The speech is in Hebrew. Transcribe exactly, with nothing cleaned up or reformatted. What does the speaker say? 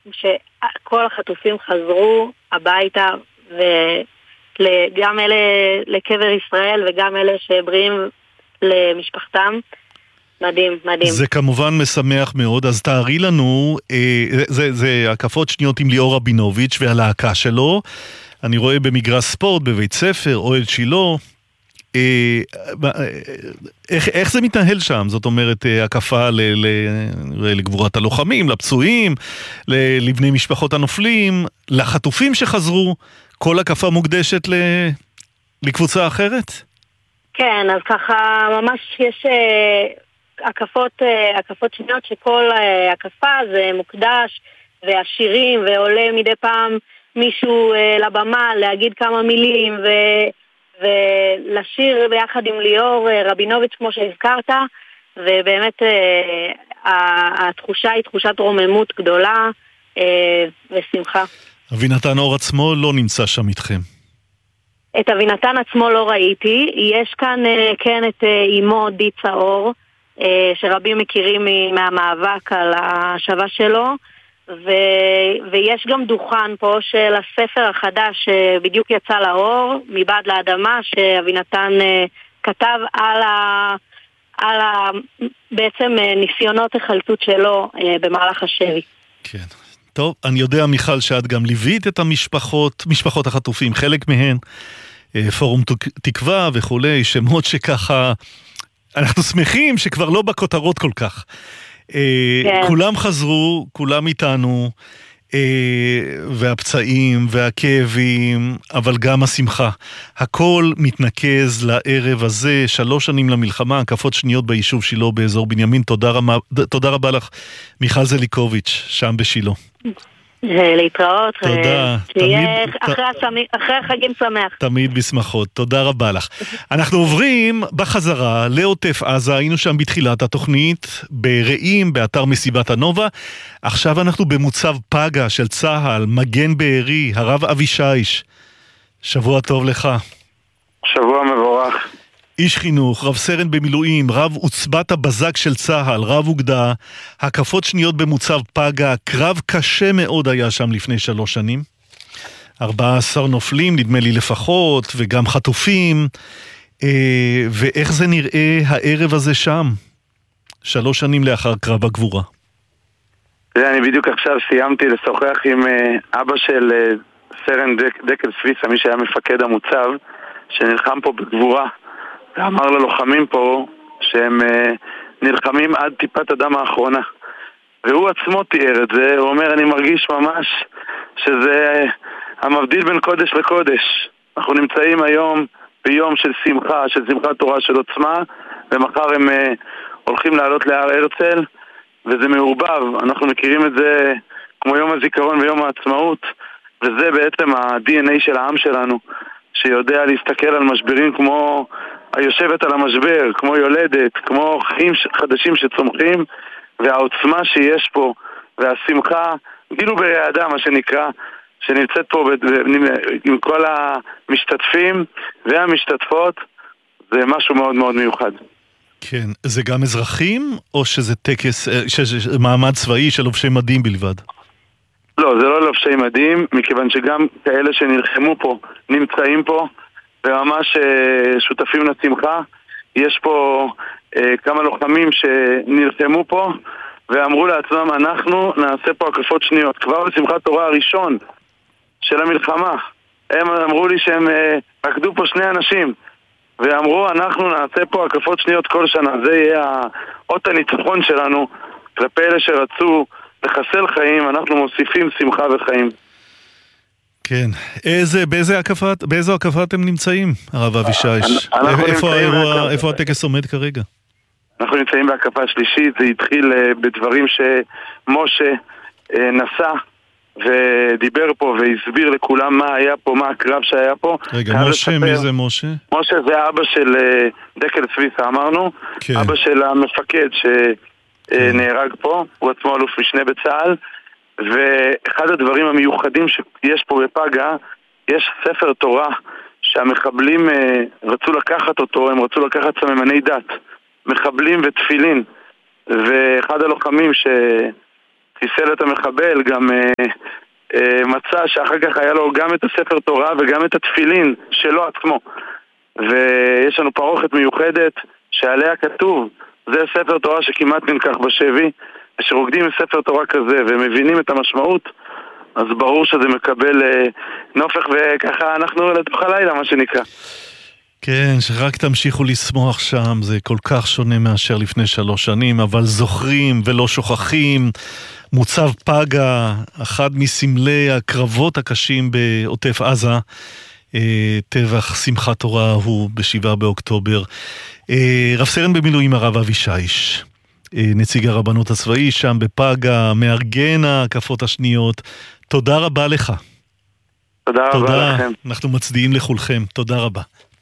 שכל החטופים חזרו הביתה, וגם אלה לקבר ישראל וגם אלה שבריאים למשפחתם. מדהים, מדהים. זה כמובן משמח מאוד. אז תארי לנו, אה, זה, זה הקפות שניות עם ליאור רבינוביץ' והלהקה שלו. אני רואה במגרש ספורט, בבית ספר, אוהל שילה. אה, איך, איך זה מתנהל שם? זאת אומרת, הקפה ל, ל, לגבורת הלוחמים, לפצועים, ל, לבני משפחות הנופלים, לחטופים שחזרו. כל הקפה מוקדשת ל, לקבוצה אחרת? כן, אז ככה ממש יש הקפות, הקפות שניות שכל הקפה זה מוקדש, והשירים, ועולה מדי פעם מישהו לבמה להגיד כמה מילים, ו, ולשיר ביחד עם ליאור רבינוביץ' כמו שהזכרת, ובאמת התחושה היא תחושת רוממות גדולה ושמחה. אבינתן אור עצמו לא נמצא שם איתכם. את אבינתן עצמו לא ראיתי, יש כאן כן את אימו דיצה אור, שרבים מכירים מהמאבק על השווה שלו, ו... ויש גם דוכן פה של הספר החדש שבדיוק יצא לאור, מבעד לאדמה, שאבינתן כתב על, ה... על ה... בעצם ניסיונות החלטות שלו במהלך השבי. כן. טוב, אני יודע מיכל שאת גם ליווית את המשפחות, משפחות החטופים, חלק מהן, פורום תקווה וכולי, שמות שככה, אנחנו שמחים שכבר לא בכותרות כל כך. כן. כולם חזרו, כולם איתנו, והפצעים והכאבים, אבל גם השמחה. הכל מתנקז לערב הזה, שלוש שנים למלחמה, הקפות שניות ביישוב שילה באזור בנימין. תודה רבה, תודה רבה לך, מיכל זליקוביץ', שם בשילה. להתראות. תודה. אחרי החגים שמח. תמיד בשמחות. תודה רבה לך. אנחנו עוברים בחזרה לעוטף עזה, היינו שם בתחילת התוכנית, ברעים, באתר מסיבת הנובה. עכשיו אנחנו במוצב פגה של צהל, מגן בארי, הרב אבישייש. שבוע טוב לך. שבוע מבורך. איש חינוך, רב סרן במילואים, רב עוצבת הבזק של צהל, רב אוגדה, הקפות שניות במוצב פגה, קרב קשה מאוד היה שם לפני שלוש שנים. ארבעה עשר נופלים, נדמה לי לפחות, וגם חטופים. אה, ואיך זה נראה הערב הזה שם? שלוש שנים לאחר קרב הגבורה. אני בדיוק עכשיו סיימתי לשוחח עם אבא של סרן דק, דקל סוויסה, מי שהיה מפקד המוצב, שנלחם פה בגבורה. ואמר ללוחמים פה שהם uh, נלחמים עד טיפת הדם האחרונה. והוא עצמו תיאר את זה, הוא אומר, אני מרגיש ממש שזה uh, המבדיל בין קודש לקודש. אנחנו נמצאים היום ביום של שמחה, של שמחת תורה, של עוצמה, ומחר הם uh, הולכים לעלות להר הרצל, וזה מעורבב. אנחנו מכירים את זה כמו יום הזיכרון ויום העצמאות, וזה בעצם ה-די אן איי של העם שלנו, שיודע להסתכל על משברים כמו היושבת על המשבר, כמו יולדת, כמו חיים חדשים שצומחים, והעוצמה שיש פה, והשמחה, גילו ברעדה, מה שנקרא, שנמצאת פה עם כל המשתתפים והמשתתפות, זה משהו מאוד מאוד מיוחד. כן, זה גם אזרחים, או שזה טקס, שזה מעמד צבאי של לובשי מדים בלבד? לא, זה לא לובשי מדים, מכיוון שגם כאלה שנלחמו פה, נמצאים פה, וממש שותפים לשמחה. יש פה אה, כמה לוחמים שנלחמו פה, ואמרו לעצמם, אנחנו נעשה פה הקפות שניות. כבר בשמחת תורה הראשון של המלחמה, הם אמרו לי שהם אה, רקדו פה שני אנשים, ואמרו, אנחנו נעשה פה הקפות שניות כל שנה. זה יהיה אות הניצחון שלנו, כלפי אלה שרצו לחסל חיים, אנחנו מוסיפים שמחה וחיים. כן. איזה, באיזה הקפת, באיזו הקפה אתם נמצאים, הרב אבישייש? איפה האירוע, איפה הטקס עומד כרגע? אנחנו נמצאים בהקפה השלישית, זה התחיל בדברים שמשה נסע ודיבר פה והסביר לכולם מה היה פה, מה הקרב שהיה פה. רגע, משה, מי זה משה? משה זה אבא של דקל סוויסה, אמרנו. כן. אבא של המפקד שנהרג פה, הוא עצמו אלוף משנה בצה"ל. ואחד הדברים המיוחדים שיש פה בפגה, יש ספר תורה שהמחבלים אה, רצו לקחת אותו, הם רצו לקחת סממני דת, מחבלים ותפילין. ואחד הלוחמים חיסל את המחבל, גם אה, אה, מצא שאחר כך היה לו גם את הספר תורה וגם את התפילין שלו עצמו. ויש לנו פרוכת מיוחדת שעליה כתוב, זה ספר תורה שכמעט נלקח בשבי, כשרוקדים עם ספר תורה כזה ומבינים את המשמעות, אז ברור שזה מקבל אה, נופך, וככה אנחנו לתוך הלילה, מה שנקרא. כן, שרק תמשיכו לשמוח שם, זה כל כך שונה מאשר לפני שלוש שנים, אבל זוכרים ולא שוכחים. מוצב פגה, אחד מסמלי הקרבות הקשים בעוטף עזה, אה, טבח שמחת תורה הוא בשבעה באוקטובר. אה, רב סרן במילואים הרב אבי שיש, אה, נציג הרבנות הצבאי שם בפגה, מארגן ההקפות השניות, תודה רבה לך. תודה, תודה רבה לכם. אנחנו מצדיעים לכולכם, תודה רבה.